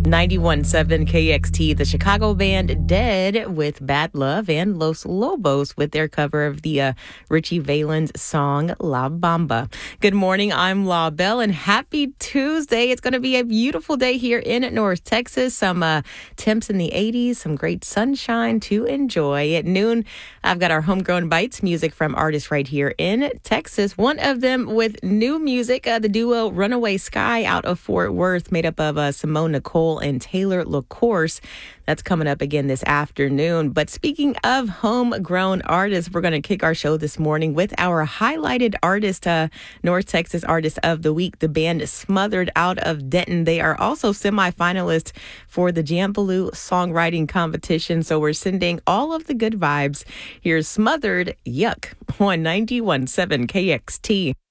91.7 KXT, the Chicago band Dead with Bad Love, and Los Lobos with their cover of the Richie Valens song La Bamba. Good morning, I'm La Belle, and happy Tuesday. It's going to be a beautiful day here in North Texas. Some temps in the 80s, some great sunshine to enjoy. At noon, I've got our Homegrown Bites music from artists right here in Texas. One of them with new music, the duo Runaway Sky out of Fort Worth, made up of Simone Nicole and Taylor LaCourse. That's coming up again this afternoon. But speaking of homegrown artists, we're going to kick our show this morning with our highlighted artist, North Texas Artist of the Week, the band Smothered out of Denton. They are also semifinalists for the Jambaloo songwriting competition. So we're sending all of the good vibes. Here's Smothered Yuck on 91.7 KXT.